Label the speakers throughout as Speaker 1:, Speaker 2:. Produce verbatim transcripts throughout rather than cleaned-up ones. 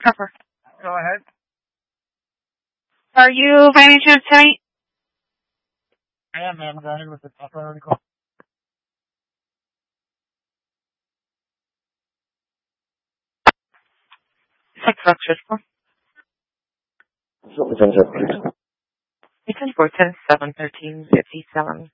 Speaker 1: Cover.
Speaker 2: Go ahead.
Speaker 1: Are you by any chance tonight?
Speaker 2: I am, ma'am. Go ahead with the top priority call.
Speaker 1: Six Oxford. It's in four ten seven thirteen fifty seven.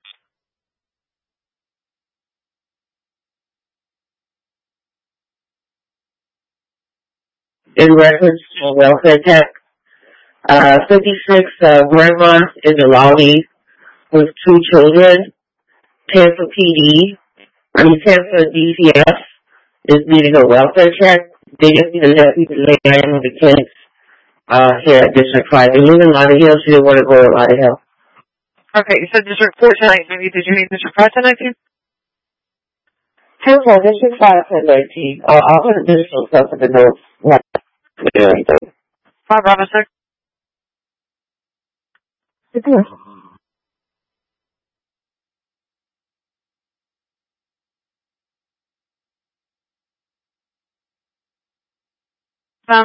Speaker 3: In reference to welfare check, uh, fifty-six, uh, Vermont in Raleigh with two children, Tampa P D, I mean Tampa D C S is needing a welfare check. They just need to let people lay down with the kids, uh, here at District five. They live in Lauderdale, so they want to go to Lauderdale.
Speaker 1: Okay, you said District four tonight. Maybe did you mean District five tonight too?
Speaker 3: ten four, District five, ten nineteen. I'll, I'll put additional stuff in the notes. Yeah.
Speaker 1: Five Bravo six. Um,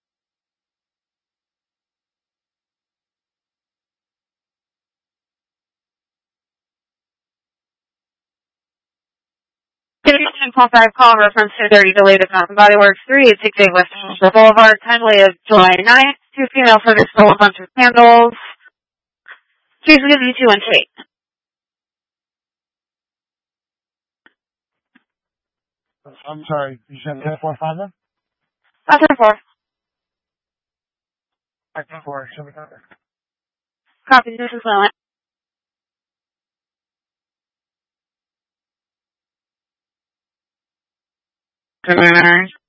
Speaker 1: Call five call reference to thirty delayed at Mountain Body Works three eight six eight West National Boulevard. Time delay of July ninth. Two female service stole a bunch of candles. Please give me two and eight.
Speaker 2: I'm sorry. You said ten four five then?
Speaker 1: That's ten four.
Speaker 2: ten four. Should we cover?
Speaker 1: Copy. This is Lilith. Good morning.